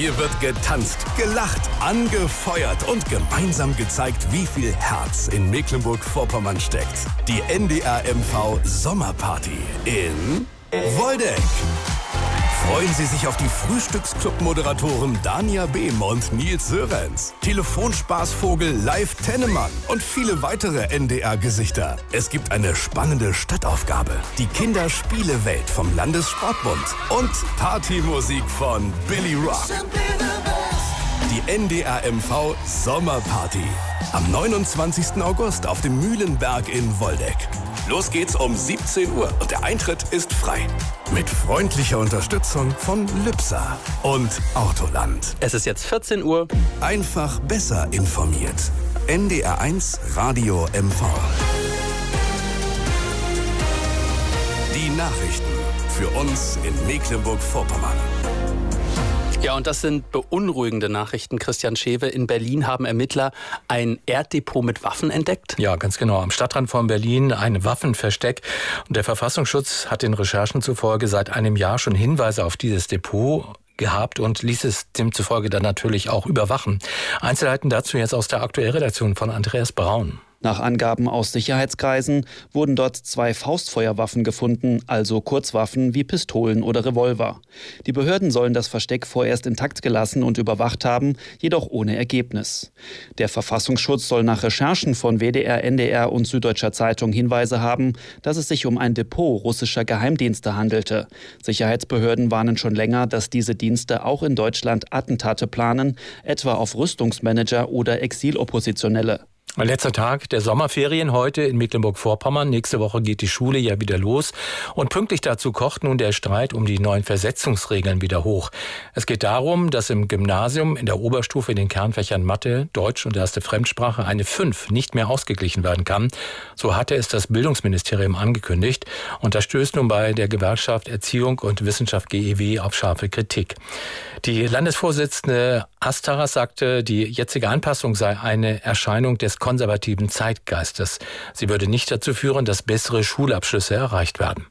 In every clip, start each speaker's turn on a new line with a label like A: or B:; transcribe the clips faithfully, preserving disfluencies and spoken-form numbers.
A: Hier wird getanzt, gelacht, angefeuert und gemeinsam gezeigt, wie viel Herz in Mecklenburg-Vorpommern steckt. Die N D R M V Sommerparty in Woldeck. Freuen Sie sich auf die Frühstücksclub-Moderatoren Dania Behm und Nils Sörenz, Telefonspaßvogel Live Tennemann und viele weitere N D R-Gesichter. Es gibt eine spannende Stadtaufgabe, die Kinderspielewelt vom Landessportbund und Partymusik von Billy Rock. Die N D R M V Sommerparty am neunundzwanzigsten August auf dem Mühlenberg in Woldeck. Los geht's um siebzehn Uhr und der Eintritt ist frei. Mit freundlicher Unterstützung von Lübser und Autoland.
B: Es ist jetzt vierzehn Uhr.
A: Einfach besser informiert. N D R eins Radio M V. Die Nachrichten für uns in Mecklenburg-Vorpommern.
B: Ja, und das sind beunruhigende Nachrichten. Christian Schewe, in Berlin haben Ermittler ein Erddepot mit Waffen entdeckt.
C: Ja, ganz genau. Am Stadtrand von Berlin ein Waffenversteck. Und der Verfassungsschutz hat den Recherchen zufolge seit einem Jahr schon Hinweise auf dieses Depot gehabt und ließ es demzufolge dann natürlich auch überwachen. Einzelheiten dazu jetzt aus der Aktuellredaktion von Andreas Braun.
D: Nach Angaben aus Sicherheitskreisen wurden dort zwei Faustfeuerwaffen gefunden, also Kurzwaffen wie Pistolen oder Revolver. Die Behörden sollen das Versteck vorerst intakt gelassen und überwacht haben, jedoch ohne Ergebnis. Der Verfassungsschutz soll nach Recherchen von W D R, N D R und Süddeutscher Zeitung Hinweise haben, dass es sich um ein Depot russischer Geheimdienste handelte. Sicherheitsbehörden warnen schon länger, dass diese Dienste auch in Deutschland Attentate planen, etwa auf Rüstungsmanager oder Exiloppositionelle.
C: Letzter Tag der Sommerferien heute in Mecklenburg-Vorpommern. Nächste Woche geht die Schule ja wieder los. Und pünktlich dazu kocht nun der Streit um die neuen Versetzungsregeln wieder hoch. Es geht darum, dass im Gymnasium in der Oberstufe in den Kernfächern Mathe, Deutsch und erste Fremdsprache eine fünf nicht mehr ausgeglichen werden kann. So hatte es das Bildungsministerium angekündigt. Und das stößt nun bei der Gewerkschaft Erziehung und Wissenschaft G E W auf scharfe Kritik. Die Landesvorsitzende Astaras sagte, die jetzige Anpassung sei eine Erscheinung des konservativen Zeitgeistes. Sie würde nicht dazu führen, dass bessere Schulabschlüsse erreicht werden.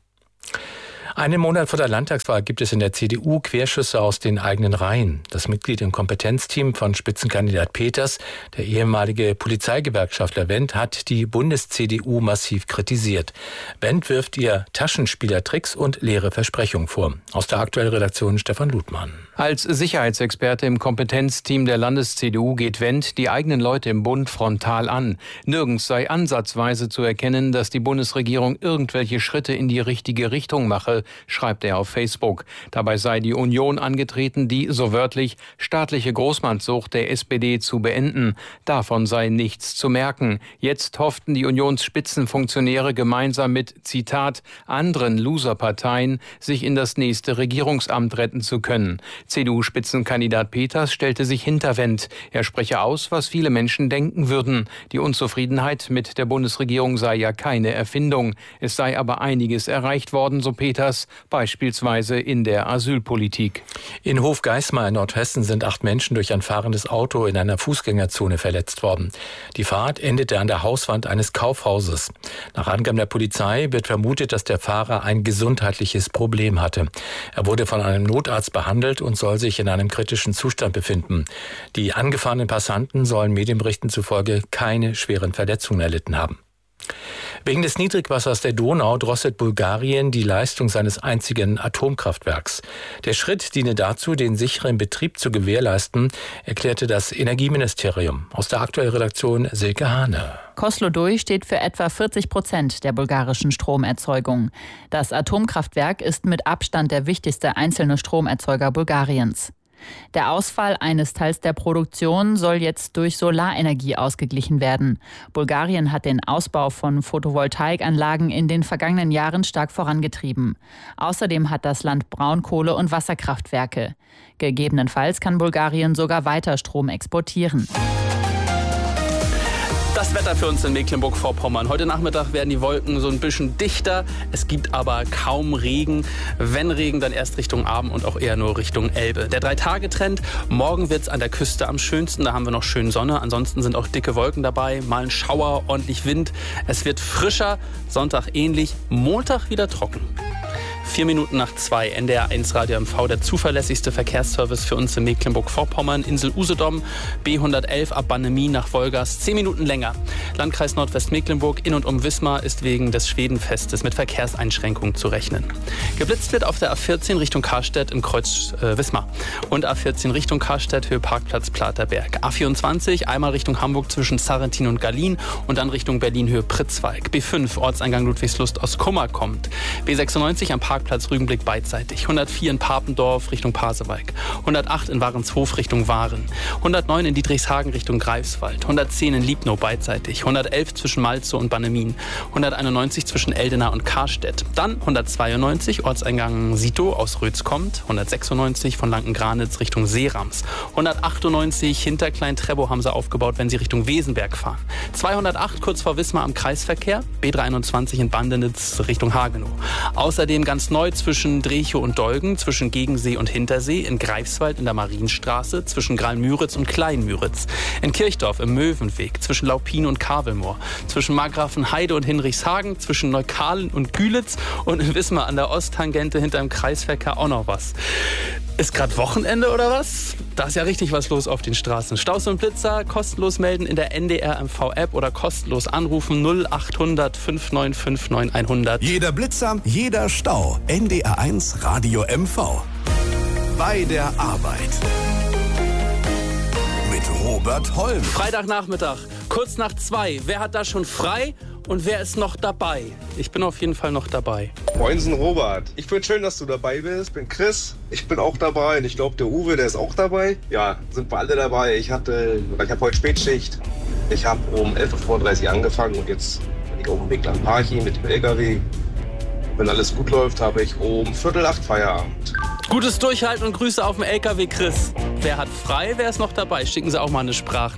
C: Einen Monat vor der Landtagswahl gibt es in der C D U Querschüsse aus den eigenen Reihen. Das Mitglied im Kompetenzteam von Spitzenkandidat Peters, der ehemalige Polizeigewerkschaftler Wendt, hat die Bundes-C D U massiv kritisiert. Wendt wirft ihr Taschenspielertricks und leere Versprechungen vor. Aus der aktuellen Redaktion Stefan Ludmann.
E: Als Sicherheitsexperte im Kompetenzteam der Landes-C D U geht Wendt die eigenen Leute im Bund frontal an. Nirgends sei ansatzweise zu erkennen, dass die Bundesregierung irgendwelche Schritte in die richtige Richtung mache, schreibt er auf Facebook. Dabei sei die Union angetreten, die, so wörtlich, staatliche Großmannssucht der S P D zu beenden. Davon sei nichts zu merken. Jetzt hofften die Unionsspitzenfunktionäre gemeinsam mit, Zitat, anderen Loserparteien, sich in das nächste Regierungsamt retten zu können. C D U-Spitzenkandidat Peters stellte sich hinter Wendt. Er spreche aus, was viele Menschen denken würden. Die Unzufriedenheit mit der Bundesregierung sei ja keine Erfindung. Es sei aber einiges erreicht worden, so Peters, beispielsweise in der Asylpolitik.
C: In Hofgeismar in Nordhessen sind acht Menschen durch ein fahrendes Auto in einer Fußgängerzone verletzt worden. Die Fahrt endete an der Hauswand eines Kaufhauses. Nach Angaben der Polizei wird vermutet, dass der Fahrer ein gesundheitliches Problem hatte. Er wurde von einem Notarzt behandelt und soll sich in einem kritischen Zustand befinden. Die angefahrenen Passanten sollen Medienberichten zufolge keine schweren Verletzungen erlitten haben. Wegen des Niedrigwassers der Donau drosselt Bulgarien die Leistung seines einzigen Atomkraftwerks. Der Schritt diene dazu, den sicheren Betrieb zu gewährleisten, erklärte das Energieministerium. Aus der aktuellen Redaktion Silke Hane.
F: Kozloduy steht für etwa vierzig Prozent der bulgarischen Stromerzeugung. Das Atomkraftwerk ist mit Abstand der wichtigste einzelne Stromerzeuger Bulgariens. Der Ausfall eines Teils der Produktion soll jetzt durch Solarenergie ausgeglichen werden. Bulgarien hat den Ausbau von Photovoltaikanlagen in den vergangenen Jahren stark vorangetrieben. Außerdem hat das Land Braunkohle- und Wasserkraftwerke. Gegebenenfalls kann Bulgarien sogar weiter Strom exportieren.
B: Das Wetter für uns in Mecklenburg-Vorpommern. Heute Nachmittag werden die Wolken so ein bisschen dichter. Es gibt aber kaum Regen. Wenn Regen, dann erst Richtung Abend und auch eher nur Richtung Elbe. Der Drei-Tage-Trend. Morgen wird es an der Küste am schönsten. Da haben wir noch schön Sonne. Ansonsten sind auch dicke Wolken dabei. Mal ein Schauer, ordentlich Wind. Es wird frischer. Sonntag ähnlich. Montag wieder trocken. Vier Minuten nach zwei, N D R eins Radio M V, der zuverlässigste Verkehrsservice für uns in Mecklenburg-Vorpommern. Insel Usedom, B hundertelf ab Bannemin nach Wolgast, zehn Minuten länger. Landkreis Nordwestmecklenburg in und um Wismar ist wegen des Schwedenfestes mit Verkehrseinschränkungen zu rechnen. Geblitzt wird auf der A vierzehn Richtung Karstedt im Kreuz äh, Wismar und A vierzehn Richtung Karstedt, Höhe Parkplatz Platerberg. A vierundzwanzig einmal Richtung Hamburg zwischen Sarrentin und Gallien und dann Richtung Berlin Höhe Pritzwalk. B fünf Ortseingang Ludwigslust aus Kummer kommt. B sechsundneunzig am Parkplatz Rügenblick beidseitig. hundertvier in Papendorf Richtung Pasewalk. hundertacht in Warenshof Richtung Waren. hundertneun in Dietrichshagen Richtung Greifswald. hundertzehn in Liebnow beidseitig. hundertelf zwischen Malzow und Bannemin. hunderteinundneunzig zwischen Eldena und Karstedt. Dann hundertzweiundneunzig Ortseingang Sito aus Rötz kommt. hundertsechsundneunzig von Lankengranitz Richtung Seerams. hundertachtundneunzig hinter Klein-Trebow haben sie aufgebaut, wenn sie Richtung Wesenberg fahren. zweihundertacht kurz vor Wismar am Kreisverkehr. B dreiundzwanzig in Bandenitz Richtung Hagenow. Außerdem ganz neu zwischen Drechow und Dolgen, zwischen Gegensee und Hintersee, in Greifswald in der Marienstraße, zwischen Graal-Müritz und Klein-Müritz, in Kirchdorf im Möwenweg, zwischen Laupin und Kavelmoor, zwischen Margrafenheide und Hinrichshagen, zwischen Neukalen und Gülitz und in Wismar an der Osttangente hinter dem Kreisverkehr auch noch was. Ist gerade Wochenende oder was? Da ist ja richtig was los auf den Straßen. Staus und Blitzer kostenlos melden in der N D R M V-App oder kostenlos anrufen null achthundert fünf neun fünf neun hundert.
A: Jeder Blitzer, jeder Stau. N D R eins Radio M V. Bei der Arbeit. Mit Robert Holm.
B: Freitagnachmittag, kurz nach zwei. Wer hat da schon frei? Und wer ist noch dabei? Ich bin auf jeden Fall noch dabei.
G: Moinsen Robert. Ich finde schön, dass du dabei bist. Ich bin Chris. Ich bin auch dabei. Und ich glaube, der Uwe, der ist auch dabei. Ja, sind wir alle dabei. Ich hatte, oder ich habe heute Spätschicht. Ich habe um elf Uhr fünfunddreißig angefangen und jetzt bin ich auf dem Weg nach Parchim mit dem L K W. Wenn alles gut läuft, habe ich um Viertel acht Feierabend.
B: Gutes Durchhalten und Grüße auf dem L K W, Chris. Wer hat frei, wer ist noch dabei? Schicken Sie auch mal eine Sprachnachricht.